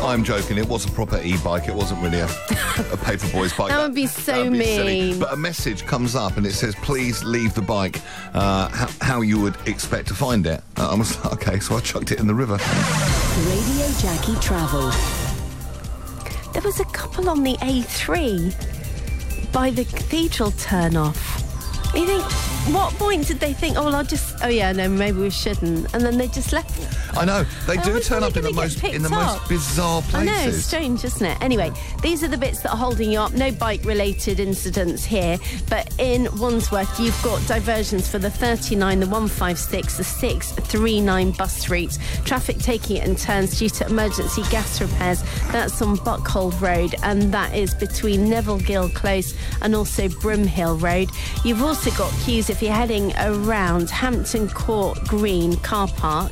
I'm joking. It was a proper e-bike. It wasn't really a paperboy's bike. That would be so mean. Silly. But a message comes up and it says, please leave the bike how you would expect to find it. I was like, OK, so I chucked it in the river. Radio Jackie Travel. There was a couple on the A3 by the cathedral turn-off. You think, what point did they think, maybe we shouldn't, and then they just left? I know, they do turn up in the most bizarre places. I know, it's strange, isn't it? Anyway, these are the bits that are holding you up. No bike-related incidents here, but in Wandsworth, you've got diversions for the 39, the 156, the 639 bus routes. Traffic taking it in turns due to emergency gas repairs. That's on Buckhold Road, and that is between Neville Gill Close and also Brimhill Road. You've also got queues if you're heading around Hampton Court Green car park,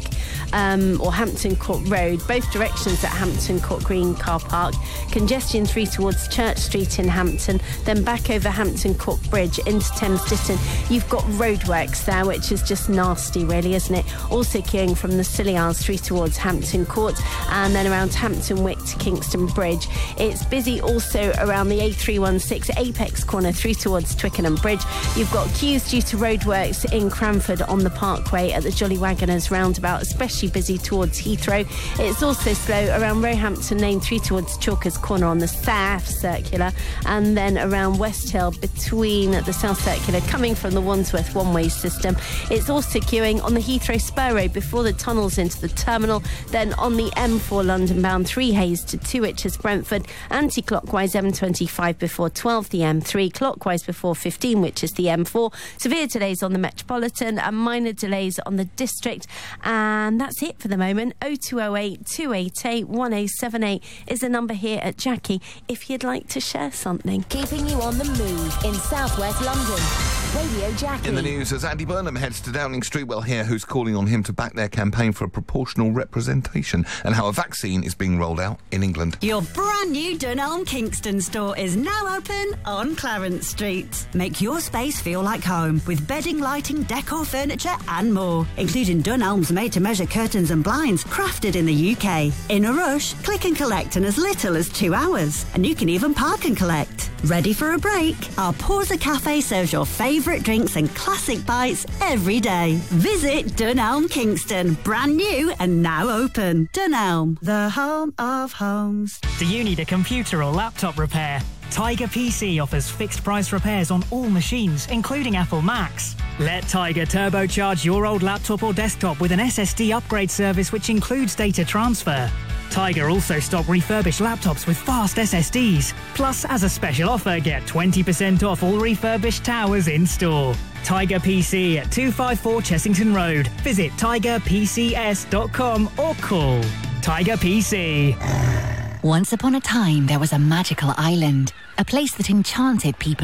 or Hampton Court Road, both directions at Hampton Court Green car park. Congestion through towards Church Street in Hampton, then back over Hampton Court Bridge into Thames Ditton. You've got roadworks there, which is just nasty, really, isn't it? Also queuing from the Scilly Isles through towards Hampton Court, and then around Hampton Wick to Kingston Bridge. It's busy also around the A316 Apex corner through towards Twickenham Bridge. You've got queues due to roadworks in Cranford on the Parkway at the Jolly Wagoners roundabout, especially busy towards Heathrow. It's also slow around Roehampton Lane through towards Chalkers Corner on the South Circular, and then around West Hill between the South Circular coming from the Wandsworth one-way system. It's also queuing on the Heathrow Spur Road before the tunnels into the terminal, then on the M4 London bound 3 Hayes to 2 Itches Brentford, anti-clockwise M25 before 12 the M3, clockwise before 15 which is the M4. Severe delays on the Metropolitan and minor delays on the District, and that's it for the moment. 0208 288 1078 is the number here at Jackie if you'd like to share something. Keeping you on the move in southwest London. Radio Jackie. In the news, as Andy Burnham heads to Downing Street, we'll hear who's calling on him to back their campaign for a proportional representation and how a vaccine is being rolled out in England. Your brand new Dunelm Kingston store is now open on Clarence Street. Make your space feel like home with bedding, lighting, decor, furniture and more, including Dunelm's made-to-measure curtains and blinds crafted in the UK. In a rush, click and collect in as little as 2 hours, and you can even park and collect. Ready for a break? Our Porza Cafe serves your favourite drinks and classic bites every day. Visit Dunelm Kingston, brand new and now open. Dunelm, the home of homes. Do you need a computer or laptop repair? Tiger PC offers fixed price repairs on all machines, including Apple Macs. Let Tiger turbocharge your old laptop or desktop with an SSD upgrade service which includes data transfer. Tiger also stock refurbished laptops with fast SSDs. Plus, as a special offer, get 20% off all refurbished towers in store. Tiger PC at 254 Chessington Road. Visit tigerpcs.com or call Tiger PC. Once upon a time, there was a magical island, a place that enchanted people